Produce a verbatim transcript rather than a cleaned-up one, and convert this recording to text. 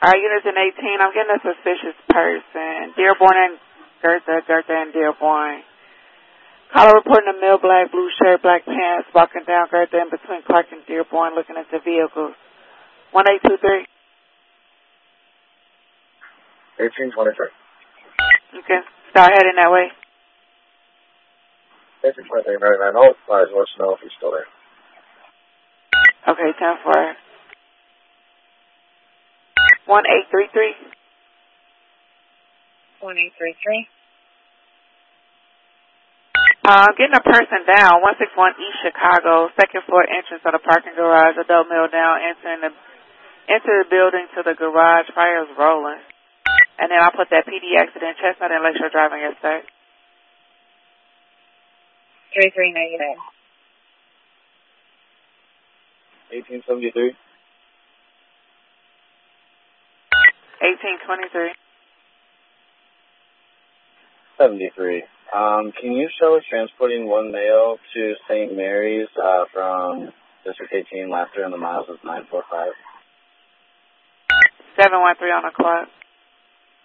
All right, units in eighteen. I'm getting a suspicious person. Dearborn and Gertha, Gertha and Dearborn. Caller reporting a male, black, blue shirt, black pants, walking down Gertha in between Clark and Dearborn, looking into vehicles. one eight two three. eighteen twenty-three. Okay, start heading that way. eighteen twenty-three, ninety-nine. Oh, flies, let us know if he's still there. Okay, ten four. one eight three three. one eight three three. Uh, getting a person down, one six one East Chicago, second floor entrance of the parking garage, adult male down, entering the, enter the building to the garage, fire is rolling. And then I'll put that P D accident, Chestnut and Lakeshore driving at start. three three negative. eighteen seventy-three. eighteen twenty-three. seventy-three. Um, can you show us transporting one male to Saint Mary's uh, from District eighteen, last three on the miles is nine four five. seven one three on the clock.